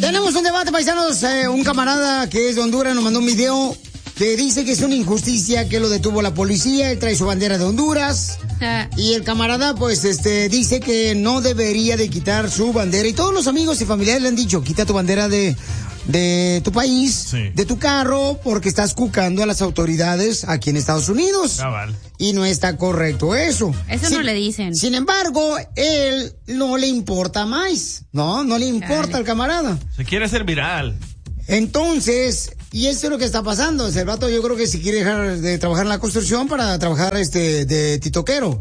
Tenemos un debate, paisanos. Un camarada que es de Honduras nos mandó un video que dice que es una injusticia que lo detuvo la policía. Él trae su bandera de Honduras. Y el camarada, pues, dice que no debería de quitar su bandera. Y todos los amigos y familiares le han dicho, quita tu bandera de tu país, de tu carro, porque estás cucando a las autoridades aquí en Estados Unidos. Cabal. Y no está correcto eso. Eso no le dicen. Sin embargo, él no le importa más. No le importa al camarada. Se quiere hacer viral. Entonces, y eso es lo que está pasando. El vato yo creo que si quiere dejar de trabajar en la construcción para trabajar de titoquero.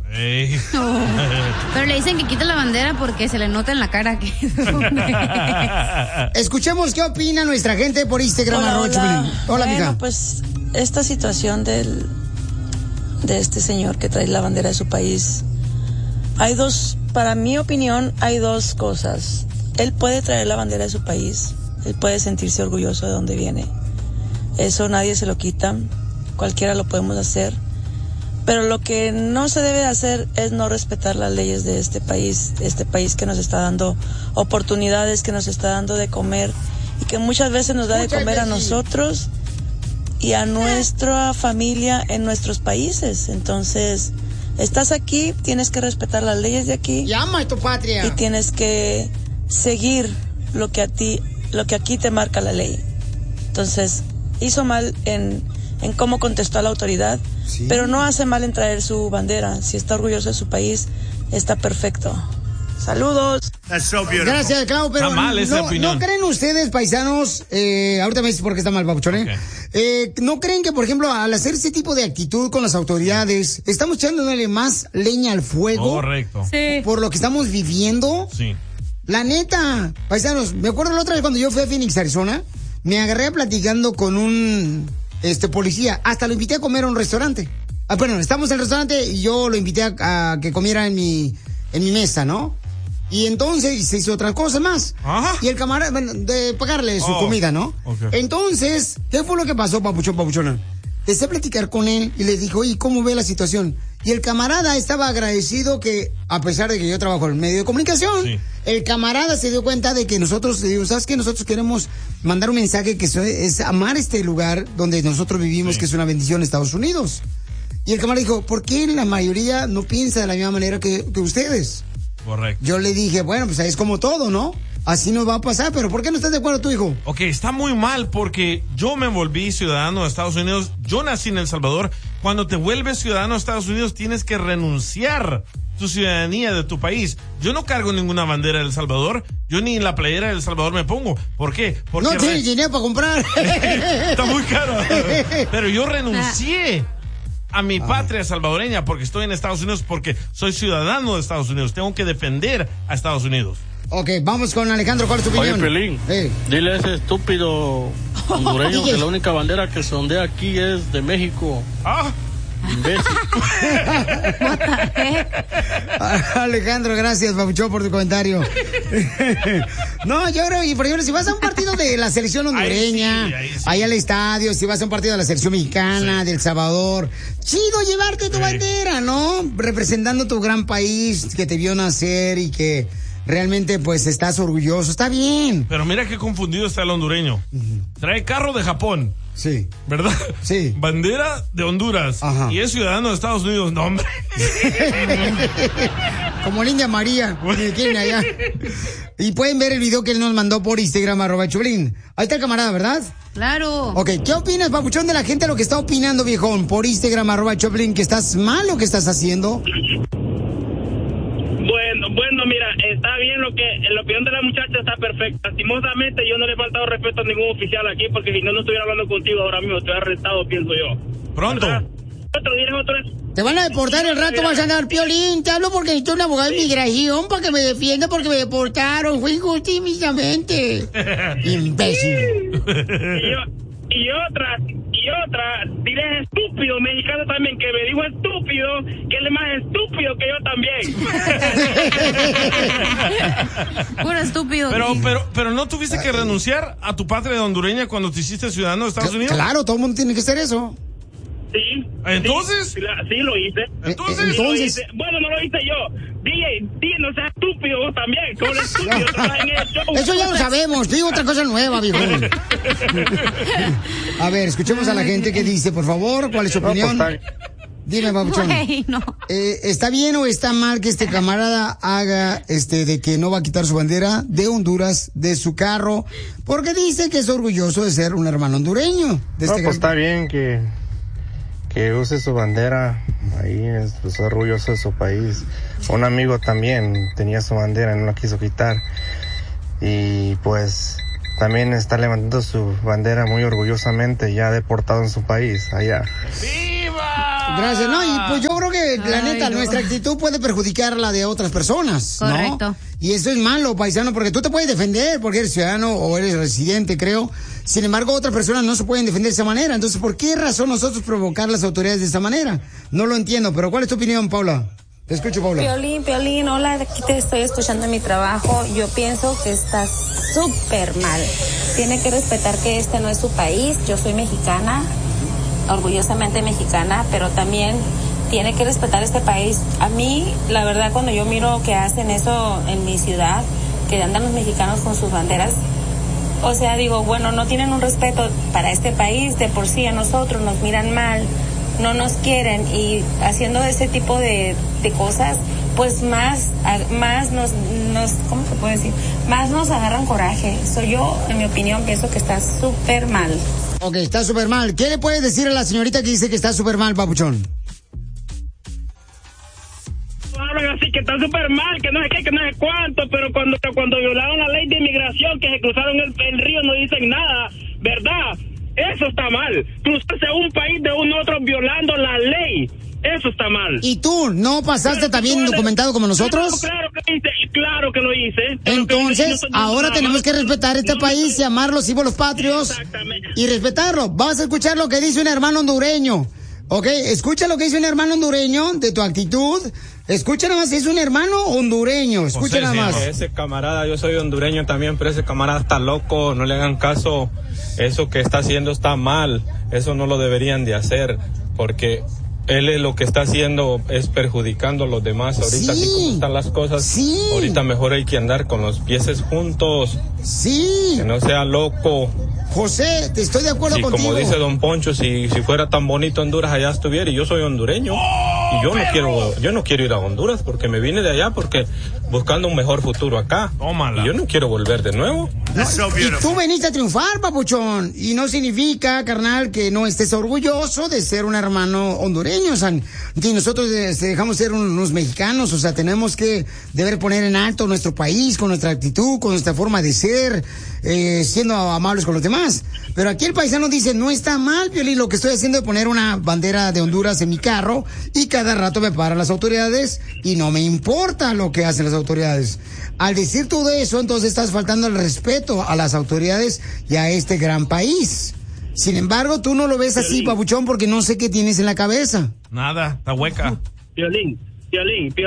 Pero le dicen que quita la bandera porque se le nota en la cara que Escuchemos qué opina nuestra gente por Instagram. Hola, bueno, mija. Pues esta situación de este señor que trae la bandera de su país, para mi opinión, hay dos cosas. Él puede traer la bandera de su país, él puede sentirse orgulloso de donde viene. Eso nadie se lo quita, cualquiera lo podemos hacer. Pero lo que no se debe hacer es no respetar las leyes de este país que nos está dando oportunidades, que nos está dando de comer y que muchas veces nos da de comer a nosotros y a nuestra familia en nuestros países. Entonces, estás aquí, tienes que respetar las leyes de aquí. Llama a tu patria. Y tienes que seguir lo que aquí te marca la ley. Entonces, hizo mal en cómo contestó a la autoridad, pero no hace mal en traer su bandera. Si está orgulloso de su país, está perfecto. Saludos. Gracias, Clau, pero ¿no creen ustedes, paisanos? Ahorita me dices por qué está mal, papuchón, ¿no creen que, por ejemplo, al hacer ese tipo de actitud con las autoridades, estamos echándole más leña al fuego? Correcto. Sí. Por lo que estamos viviendo. Sí. La neta, paisanos, me acuerdo la otra vez cuando yo fui a Phoenix, Arizona, me agarré platicando con un policía, hasta lo invité a comer a un restaurante. Bueno, estamos en el restaurante y yo lo invité a que comiera en mi mesa, ¿no? Y entonces se hizo otra cosa más. Ajá. Y el camarada, de pagarle su comida, ¿no? Okay. Entonces, ¿qué fue lo que pasó, papuchona? Empecé a platicar con él y le dijo, oye, ¿cómo ve la situación? Y el camarada estaba agradecido que, a pesar de que yo trabajo en el medio de comunicación, el camarada se dio cuenta de que nosotros, ¿sabes qué? Nosotros queremos mandar un mensaje que es amar este lugar donde nosotros vivimos, que es una bendición en Estados Unidos. Y el camarada dijo, ¿por qué la mayoría no piensa de la misma manera que ustedes? Correcto. Yo le dije, bueno, pues es como todo, ¿no? Así nos va a pasar, pero ¿por qué no estás de acuerdo tú, hijo? Ok, está muy mal porque yo me volví ciudadano de Estados Unidos, yo nací en El Salvador. Cuando te vuelves ciudadano de Estados Unidos tienes que renunciar tu ciudadanía de tu país. Yo no cargo ninguna bandera de El Salvador, yo ni la playera de El Salvador me pongo. ¿Por qué? Porque no tienes dinero para comprar. Está muy caro. Pero yo renuncié a mi patria salvadoreña porque estoy en Estados Unidos, porque soy ciudadano de Estados Unidos. Tengo que defender a Estados Unidos. Ok, vamos con Alejandro, ¿cuál es tu opinión? Oye, Pelín, dile a ese estúpido hondureño que la única bandera que se ondea aquí es de México. Imbécil. Alejandro, gracias, papuchón, por tu comentario. No, yo creo, y por ejemplo, si vas a un partido de la selección hondureña, ahí al estadio, si vas a un partido de la selección mexicana, de El Salvador, chido llevarte tu bandera, ¿no? Representando tu gran país que te vio nacer y que realmente, pues, estás orgulloso. Está bien. Pero mira qué confundido está el hondureño. Trae carro de Japón. Sí. ¿Verdad? Sí. Bandera de Honduras. Ajá. Y es ciudadano de Estados Unidos. No, hombre. Como Linda María. Que quieren allá. Y pueden ver el video que él nos mandó por Instagram, @Choplin. Ahí está el camarada, ¿verdad? Claro. Ok, ¿qué opinas, papuchón, de la gente lo que está opinando, viejón? Por Instagram, @Choplin, que estás mal lo que estás haciendo. Bueno, mira, está bien la opinión de la muchacha está perfecta. Lastimosamente yo no le he faltado respeto a ningún oficial aquí, porque si no estuviera hablando contigo ahora mismo, estoy arrestado, pienso yo. Pronto. Te van a deportar el rato, vas a andar, Piolín. Te hablo porque necesito un abogado de inmigración para que me defienda porque me deportaron. Fue injustamente. Imbécil. Y otra, dile estúpido mexicano también, que me dijo estúpido, que él es más estúpido que yo también. Puro estúpido. Pero ¿no tuviste que renunciar a tu patria hondureña cuando te hiciste ciudadano de Estados Unidos? Claro, todo el mundo tiene que hacer eso. Sí. ¿Entonces? Sí, lo hice. ¿Entonces? Lo hice. Bueno, no lo hice yo. DJ, no seas estúpido vos también. Con el estúpido trabajas en el show. Eso ya lo sabemos. Digo otra cosa nueva, viejo. A ver, escuchemos a la gente que dice, por favor, ¿cuál es su opinión? Dime, papuchón. No. ¿Está bien o está mal que este camarada haga de que no va a quitar su bandera de Honduras de su carro? Porque dice que es orgulloso de ser un hermano hondureño. Está bien que use su bandera. Ahí es orgulloso de su país. Un amigo también tenía su bandera y no la quiso quitar. Y pues también está levantando su bandera muy orgullosamente, ya deportado en su país, allá. Gracias, no, y pues yo creo que la neta, nuestra actitud puede perjudicar la de otras personas, ¿no? Correcto. Y eso es malo, paisano, porque tú te puedes defender porque eres ciudadano o eres residente, creo. Sin embargo, otras personas no se pueden defender de esa manera. Entonces, ¿por qué razón nosotros provocar las autoridades de esa manera? No lo entiendo, pero ¿cuál es tu opinión, Paula? Te escucho, Paula. Piolín, hola, aquí te estoy escuchando en mi trabajo. Yo pienso que está súper mal. Tiene que respetar que este no es su país. Yo soy mexicana, orgullosamente mexicana, pero también tiene que respetar este país. A mí, la verdad, cuando yo miro que hacen eso en mi ciudad, que andan los mexicanos con sus banderas, o sea, digo, bueno, no tienen un respeto para este país, de por sí a nosotros nos miran mal, no nos quieren, y haciendo ese tipo de cosas, pues más nos, ¿cómo se puede decir? Más nos agarran coraje. Yo, en mi opinión, pienso que está súper mal. Ok, está súper mal. ¿Qué le puedes decir a la señorita que dice que está súper mal, papuchón? Hablan así que está súper mal, que no sé qué, que no sé cuánto, pero cuando violaron la ley de inmigración, que se cruzaron el río, no dicen nada, ¿verdad? Eso está mal. Cruzarse a un país de un otro violando la ley. Eso está mal. ¿Y tú no pasaste también documentado como nosotros? Claro que lo hice. Entonces, ahora tenemos que respetar este país y amar los símbolos patrios y respetarlo. Vamos a escuchar lo que dice un hermano hondureño. Ok, escucha lo que dice un hermano hondureño de tu actitud. Escucha nada más, es un hermano hondureño. Escucha nada más. Ese camarada, yo soy hondureño también, pero ese camarada está loco, no le hagan caso. Eso que está haciendo está mal. Eso no lo deberían de hacer, porque él es lo que está haciendo es perjudicando a los demás. Ahorita así como están las cosas, ahorita mejor hay que andar con los pies juntos. Sí. Que no sea loco. José, te estoy de acuerdo contigo. Como dice don Poncho, si fuera tan bonito Honduras, allá estuviera, y yo soy hondureño. Y yo no quiero ir a Honduras porque me vine de allá porque buscando un mejor futuro acá. Tómala. Y yo no quiero volver de nuevo. No, y tú veniste a triunfar, papuchón. Y no significa, carnal, que no estés orgulloso de ser un hermano hondureño. O sea, que nosotros dejamos ser unos mexicanos. O sea, tenemos que deber poner en alto nuestro país con nuestra actitud, con nuestra forma de ser, siendo amables con los demás. Pero aquí el paisano dice, no está mal, Piolín, lo que estoy haciendo es poner una bandera de Honduras en mi carro y cada rato me paran las autoridades y no me importa lo que hacen las autoridades. Al decir todo eso, entonces estás faltando el respeto a las autoridades y a este gran país. Sin embargo, tú no lo ves así, papuchón, porque no sé qué tienes en la cabeza. Nada, está hueca. Piolín. No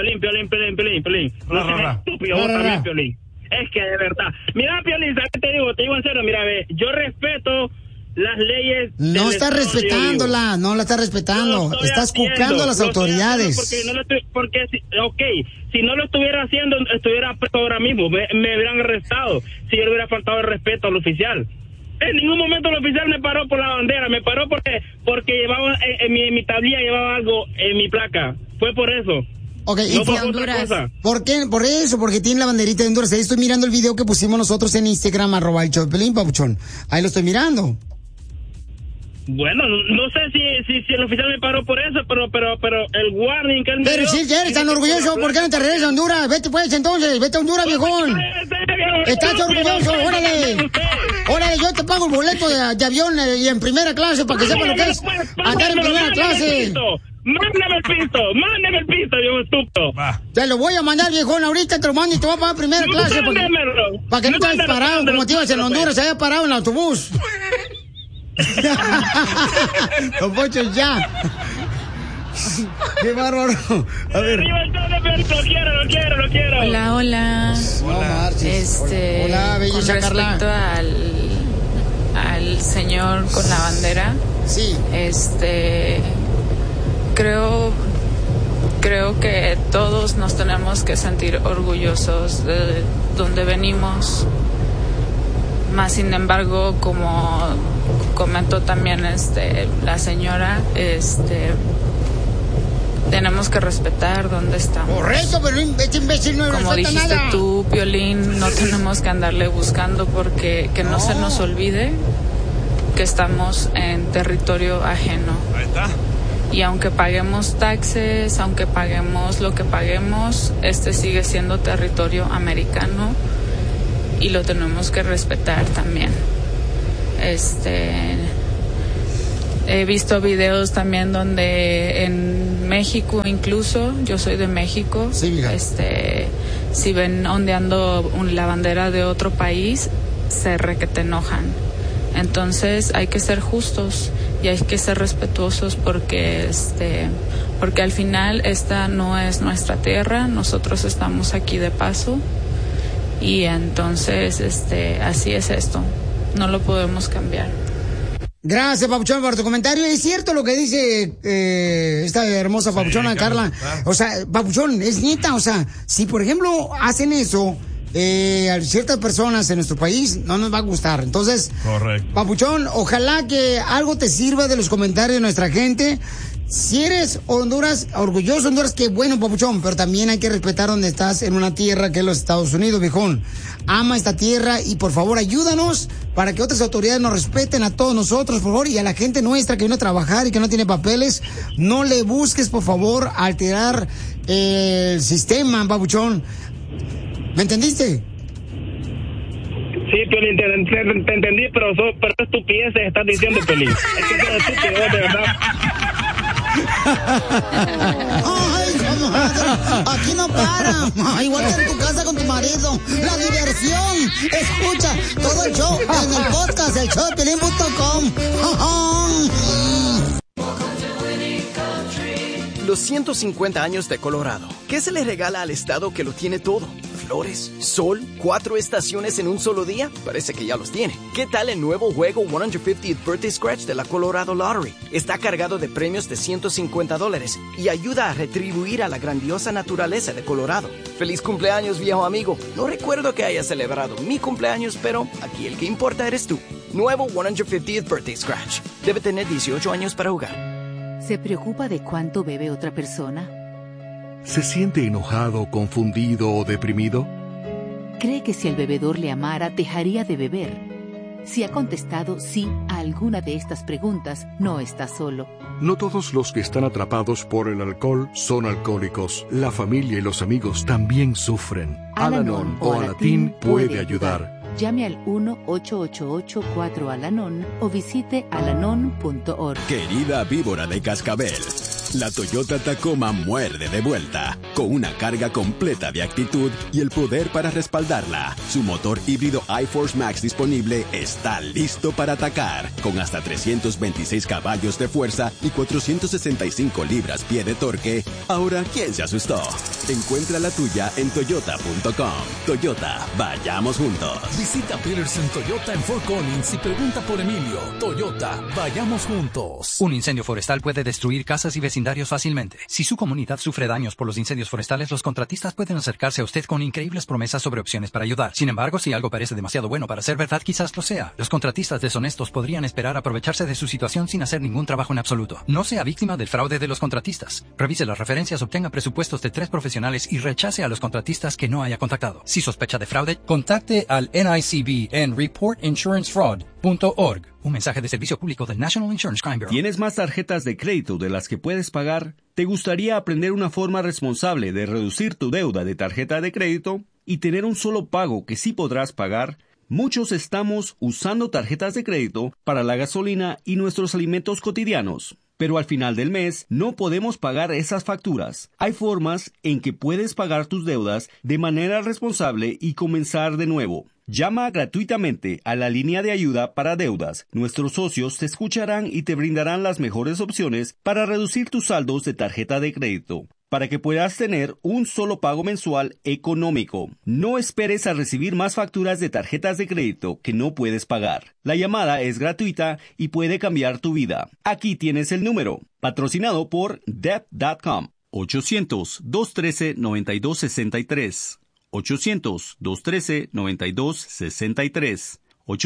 seas estúpido vos también, Piolín. Es que de verdad. Mira, Piolín, ¿sabes qué te digo? Te digo en serio, mira, ve, yo respeto las leyes. No estás respetándola, no la estás respetando. Estás cucando a las autoridades. Porque si no lo estuviera haciendo, estuviera preso ahora mismo. Me hubieran arrestado si yo le hubiera faltado el respeto al oficial. En ningún momento el oficial me paró por la bandera, me paró porque llevaba en mi tablilla llevaba algo en mi placa. Fue por eso. Ok, no por otra cosa. ¿Por qué? Por eso, porque tiene la banderita de Honduras. Ahí estoy mirando el video que pusimos nosotros en Instagram, @el papuchón. Ahí lo estoy mirando. Bueno, no sé si el oficial me paró por eso, pero el warning que él me dio... Pero si eres tan orgulloso, ¿por qué no te regresas a Honduras? Vete pues entonces, vete a Honduras, viejón. Estás orgulloso, órale. Órale, yo te pago el boleto de avión y en primera clase para que sepas lo que es andar en primera clase. Mándame el pisto, viejo estúpido. Te lo voy a mandar, viejón, ahorita te lo mando y te voy a pagar primera clase. Para que no te hayas parado como te ibas en Honduras, se haya parado en el autobús. Don Poncho, ya. Qué bárbaro. A ver. Lo quiero. Hola. Hola, belleza Carla. Respecto al señor con la bandera. Sí. Creo creo que todos nos tenemos que sentir orgullosos de donde venimos. Más sin embargo, como comentó también la señora, tenemos que respetar dónde estamos. Correcto, pero este imbécil no como respeta dijiste nada. tú, Piolín, no tenemos que andarle buscando porque que no se nos olvide que estamos en territorio ajeno. Ahí está. Y aunque paguemos taxes, aunque paguemos lo que paguemos, sigue siendo territorio americano y lo tenemos que respetar también. He visto videos también donde en México, incluso, yo soy de México, sí, si ven ondeando la bandera de otro país, se requete enojan. Entonces hay que ser justos y hay que ser respetuosos porque al final esta no es nuestra tierra, nosotros estamos aquí de paso y entonces así es esto, no lo podemos cambiar. Gracias, Papuchón, por tu comentario. Es cierto lo que dice esta hermosa Papuchona, sí, Carla. O sea, Papuchón, es neta. O sea, si por ejemplo hacen eso a ciertas personas en nuestro país, no nos va a gustar. Entonces, correcto. Papuchón, ojalá que algo te sirva de los comentarios de nuestra gente. Si eres Honduras, orgulloso de Honduras, qué bueno, Papuchón, pero también hay que respetar donde estás, en una tierra que es los Estados Unidos, viejón. Ama esta tierra y por favor ayúdanos para que otras autoridades nos respeten a todos nosotros, por favor, y a la gente nuestra que viene a trabajar y que no tiene papeles. No le busques, por favor, alterar el sistema, Papuchón. ¿Me entendiste? Sí, Piolín, te entendí, pero estupideces estás diciendo, Piolín. Es que sos estúpido, de verdad. Ay, comadre, aquí no para. Igual que en tu casa con tu marido. La diversión. Escucha todo el show en el podcast, el showdepiolín.com. Los 150 años de Colorado. ¿Qué se le regala al estado que lo tiene todo? ¿Flores? ¿Sol? ¿4 estaciones en un solo día? Parece que ya los tiene. ¿Qué tal el nuevo juego 150th Birthday Scratch de la Colorado Lottery? Está cargado de premios de $150 y ayuda a retribuir a la grandiosa naturaleza de Colorado. ¡Feliz cumpleaños, viejo amigo! No recuerdo que haya celebrado mi cumpleaños, pero aquí el que importa eres tú. Nuevo 150th Birthday Scratch. Debe tener 18 años para jugar. ¿Se preocupa de cuánto bebe otra persona? ¿Se siente enojado, confundido o deprimido? ¿Cree que si el bebedor le amara, dejaría de beber? Si ha contestado sí a alguna de estas preguntas, no está solo. No todos los que están atrapados por el alcohol son alcohólicos. La familia y los amigos también sufren. Al-Anon o Alatín puede ayudar. Llame al 1-888-4-ALANON o visite alanon.org. Querida víbora de cascabel, la Toyota Tacoma muerde de vuelta, con una carga completa de actitud y el poder para respaldarla. Su motor híbrido iForce Max disponible está listo para atacar, con hasta 326 caballos de fuerza y 465 libras-pie de torque. Ahora, ¿quién se asustó? Encuentra la tuya en toyota.com. Toyota, vayamos juntos. Visita Peterson Toyota en Fort Collins y pregunta por Emilio. Toyota, vayamos juntos. Un incendio forestal puede destruir casas y vecindarios fácilmente. Si su comunidad sufre daños por los incendios forestales, los contratistas pueden acercarse a usted con increíbles promesas sobre opciones para ayudar. Sin embargo, si algo parece demasiado bueno para ser verdad, quizás lo sea. Los contratistas deshonestos podrían esperar aprovecharse de su situación sin hacer ningún trabajo en absoluto. No sea víctima del fraude de los contratistas. Revise las referencias, obtenga presupuestos de 3 profesionales y rechace a los contratistas que no haya contactado. Si sospecha de fraude, contacte al NICB en reportinsurancefraud.org. Un mensaje de servicio público del National Insurance Crime Bureau. ¿Tienes más tarjetas de crédito de las que puedes pagar? ¿Te gustaría aprender una forma responsable de reducir tu deuda de tarjeta de crédito y tener un solo pago que sí podrás pagar? Muchos estamos usando tarjetas de crédito para la gasolina y nuestros alimentos cotidianos. Pero al final del mes no podemos pagar esas facturas. Hay formas en que puedes pagar tus deudas de manera responsable y comenzar de nuevo. Llama gratuitamente a la línea de ayuda para deudas. Nuestros socios te escucharán y te brindarán las mejores opciones para reducir tus saldos de tarjeta de crédito, para que puedas tener un solo pago mensual económico. No esperes a recibir más facturas de tarjetas de crédito que no puedes pagar. La llamada es gratuita y puede cambiar tu vida. Aquí tienes el número, patrocinado por Debt.com. 800-213-9263. 800-213-9263.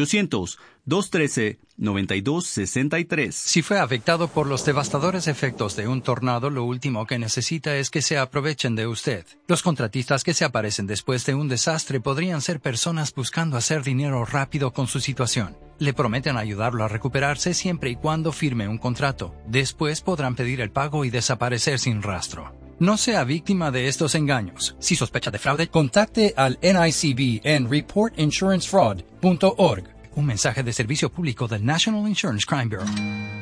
800-213-9263. Si fue afectado por los devastadores efectos de un tornado, lo último que necesita es que se aprovechen de usted. Los contratistas que se aparecen después de un desastre podrían ser personas buscando hacer dinero rápido con su situación. Le prometen ayudarlo a recuperarse siempre y cuando firme un contrato. Después podrán pedir el pago y desaparecer sin rastro. No sea víctima de estos engaños. Si sospecha de fraude, contacte al NICB en reportinsurancefraud.org. Un mensaje de servicio público del National Insurance Crime Bureau.